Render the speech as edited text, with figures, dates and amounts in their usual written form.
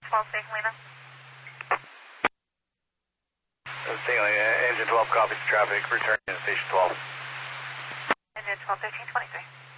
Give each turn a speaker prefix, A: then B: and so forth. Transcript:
A: 12, Station Lena.
B: Engine 12 copies traffic, returning to Station 12.
A: Engine 12, 13, 23.